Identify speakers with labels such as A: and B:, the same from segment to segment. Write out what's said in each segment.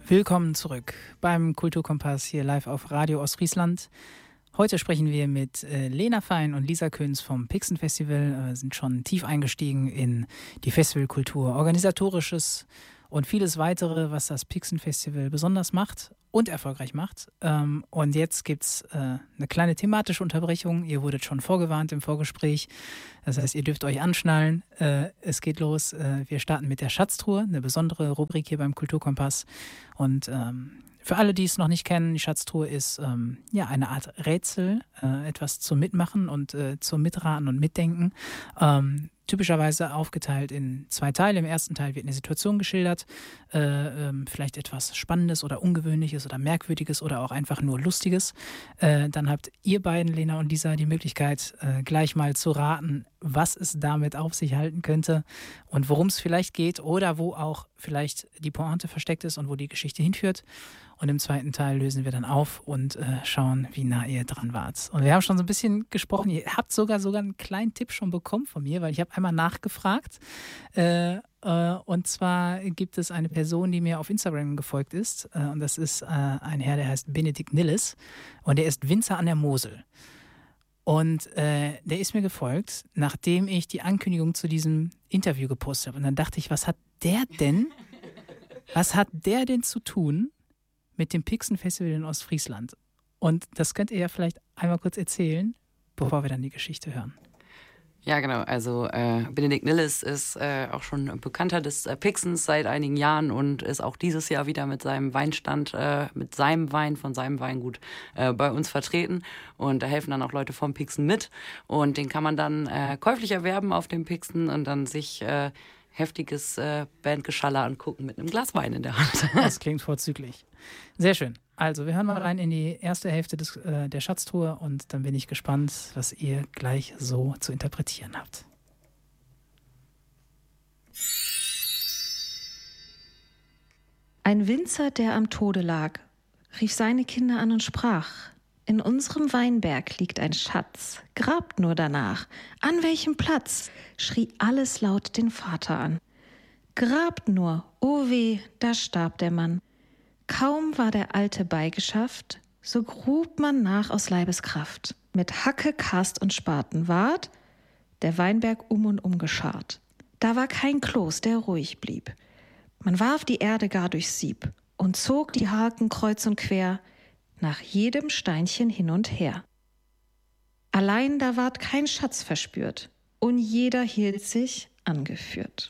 A: Willkommen zurück beim Kulturkompass hier live auf Radio Ostfriesland. Heute sprechen wir mit Lena Fein und Lisa Köhns vom Pixen Festival, sind schon tief eingestiegen in die Festivalkultur, Organisatorisches und vieles weitere, was das Pixen Festival besonders macht und erfolgreich macht. Und jetzt gibt es eine kleine thematische Unterbrechung. Ihr wurdet schon vorgewarnt im Vorgespräch. Das heißt, ihr dürft euch anschnallen. Es geht los. Wir starten mit der Schatztruhe, eine besondere Rubrik hier beim Kulturkompass. Und für alle, die es noch nicht kennen, die Schatztruhe ist eine Art Rätsel, etwas zum Mitmachen und zum Mitraten und Mitdenken. Typischerweise aufgeteilt in 2 Teile. Im ersten Teil wird eine Situation geschildert, vielleicht etwas Spannendes oder Ungewöhnliches oder Merkwürdiges oder auch einfach nur Lustiges. Dann habt ihr beiden, Lena und Lisa, die Möglichkeit, gleich mal zu raten, was es damit auf sich halten könnte und worum es vielleicht geht oder wo auch vielleicht die Pointe versteckt ist und wo die Geschichte hinführt. Und im zweiten Teil lösen wir dann auf und schauen, wie nah ihr dran wart. Und wir haben schon so ein bisschen gesprochen. Ihr habt sogar einen kleinen Tipp schon bekommen von mir, weil ich habe einmal nachgefragt. Und zwar gibt es eine Person, die mir auf Instagram gefolgt ist. Und das ist ein Herr, der heißt Benedikt Nilles. Und der ist Winzer an der Mosel. Und der ist mir gefolgt, nachdem ich die Ankündigung zu diesem Interview gepostet habe. Und dann dachte ich, was hat der denn zu tun mit dem Pixen Festival in Ostfriesland? Und das könnt ihr ja vielleicht einmal kurz erzählen, bevor wir dann die Geschichte hören.
B: Ja, genau. Also Benedikt Nilles ist auch schon Bekannter des Pixens seit einigen Jahren und ist auch dieses Jahr wieder mit seinem Weinstand, mit seinem Wein von seinem Weingut bei uns vertreten. Und da helfen dann auch Leute vom Pixen mit. Und den kann man dann käuflich erwerben auf dem Pixen und dann sich heftiges Bandgeschaller angucken mit einem Glas Wein in der Hand.
A: Das klingt vorzüglich. Sehr schön. Also, wir hören mal rein in die erste Hälfte der Schatztruhe und dann bin ich gespannt, was ihr gleich so zu interpretieren habt.
C: Ein Winzer, der am Tode lag, rief seine Kinder an und sprach: In unserem Weinberg liegt ein Schatz, grabt nur danach. An welchem Platz? Schrie alles laut den Vater an. Grabt nur, oh weh, da starb der Mann. Kaum war der Alte beigeschafft, so grub man nach aus Leibeskraft. Mit Hacke, Kast und Spaten ward der Weinberg und geschart. Da war kein Kloß, der ruhig blieb. Man warf die Erde gar durchs Sieb und zog die Haken kreuz und quer nach jedem Steinchen hin und her. Allein da ward kein Schatz verspürt und jeder hielt sich angeführt.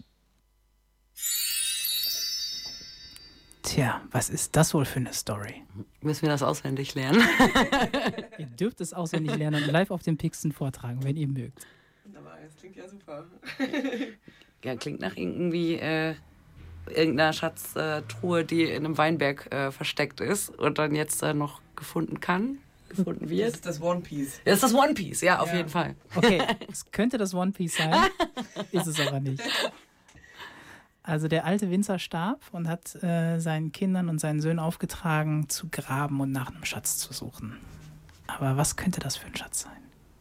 A: Tja, was ist das wohl für eine Story?
B: Müssen wir das auswendig lernen?
A: Ihr dürft es auswendig lernen und live auf dem Pixen vortragen, wenn ihr mögt.
D: Wunderbar, das klingt ja super.
B: Ja, klingt nach irgendwie irgendeiner Schatztruhe, die in einem Weinberg versteckt ist und dann jetzt noch gefunden wird.
D: Das ist das One Piece.
B: Das ist das One Piece, ja, auf jeden Fall.
A: Okay, es könnte das One Piece sein, ist es aber nicht. Also der alte Winzer starb und hat seinen Kindern und seinen Söhnen aufgetragen, zu graben und nach einem Schatz zu suchen. Aber was könnte das für ein Schatz sein?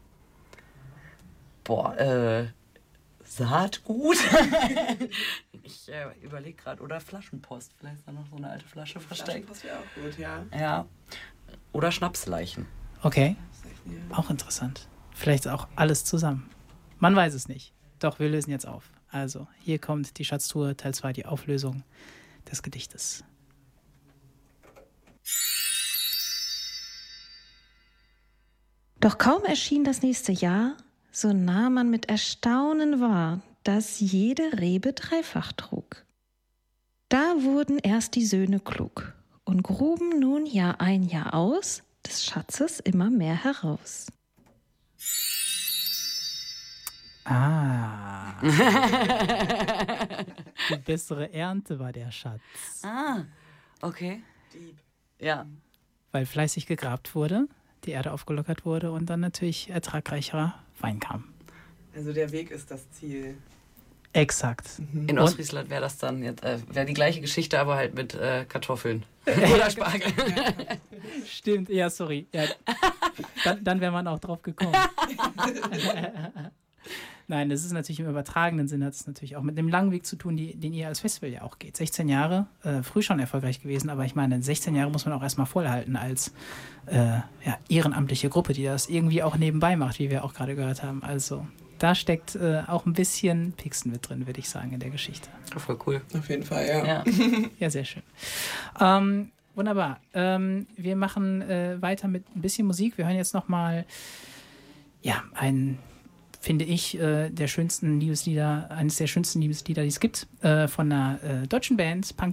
B: Boah, Saatgut? Ich überlege gerade. Oder Flaschenpost. Vielleicht ist da noch so eine alte Flasche versteckt.
D: Flaschenpost wäre auch gut, ja.
B: Ja. Oder Schnapsleichen.
A: Okay, auch interessant. Vielleicht auch alles zusammen. Man weiß es nicht. Doch, wir lösen jetzt auf. Also, hier kommt die Schatztruhe, Teil 2, die Auflösung des Gedichtes.
C: Doch kaum erschien das nächste Jahr, so nahm man mit Erstaunen wahr, dass jede Rebe dreifach trug. Da wurden erst die Söhne klug und gruben nun Jahr ein, Jahr aus des Schatzes immer mehr heraus.
A: Ah. Die bessere Ernte war der Schatz.
B: Ah, okay.
D: Dieb.
B: Ja.
A: Weil fleißig gegrabt wurde, die Erde aufgelockert wurde und dann natürlich ertragreicherer Wein kam.
D: Also der Weg ist das Ziel.
A: Exakt.
B: In Ostfriesland wäre das dann jetzt wäre die gleiche Geschichte, aber halt mit Kartoffeln. Oder Spargel.
A: Stimmt, ja, sorry. Ja. Dann wäre man auch drauf gekommen. Nein, das ist natürlich im übertragenen Sinne, hat es natürlich auch mit dem langen Weg zu tun, den ihr als Festival ja auch geht. 16 Jahre, früh schon erfolgreich gewesen, aber ich meine, 16 Jahre muss man auch erstmal vollhalten als ehrenamtliche Gruppe, die das irgendwie auch nebenbei macht, wie wir auch gerade gehört haben. Also da steckt auch ein bisschen Pixen mit drin, würde ich sagen, in der Geschichte.
B: Voll cool.
D: Auf jeden Fall, ja.
A: Ja, sehr schön. Wunderbar. Wir machen weiter mit ein bisschen Musik. Wir hören jetzt nochmal finde ich, eines der schönsten Liebeslieder, die es gibt, von einer deutschen Band, Punk